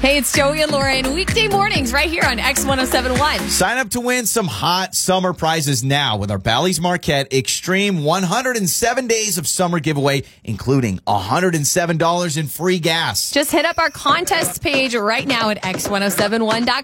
Hey, it's Joey and Lauren. Weekday mornings right here on X1071. Sign up to win some hot summer prizes now with our Bally's Marquette Extreme 107 Days of Summer giveaway, including $107 in free gas. Just hit up our contest page right now at X1071.com.